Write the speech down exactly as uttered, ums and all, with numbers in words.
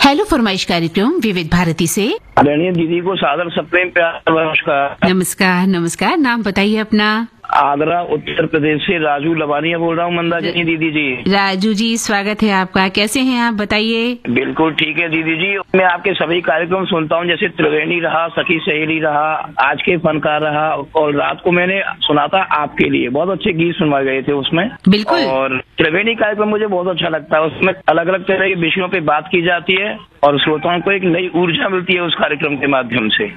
Hello फरमाइश कार्यक्रम विविध भारती से आदरणीय दीदी को सादर सप्रेम प्यार नमस्कार। नमस्कार नमस्कार। नाम बताइए अपना। आगरा उत्तर प्रदेश से राजू लवानिया बोल रहा हूँ मंदाकिनी दीदी जी। राजू जी स्वागत है आपका। कैसे हैं आप बताइए। बिल्कुल ठीक है दीदी जी। मैं आपके सभी कार्यक्रम सुनता हूँ, जैसे त्रिवेणी रहा, सखी सहेली रहा, आज के फनकार रहा, और रात को मैंने सुना था आपके लिए, बहुत अच्छे गीत सुनवाए गए थे उसमें। बिल्कुल। और त्रिवेणी कार्यक्रम मुझे बहुत अच्छा लगता है। उसमें अलग अलग तरह के विषयों पे बात की जाती है और श्रोताओं को एक नई ऊर्जा मिलती है उस कार्यक्रम के माध्यम से।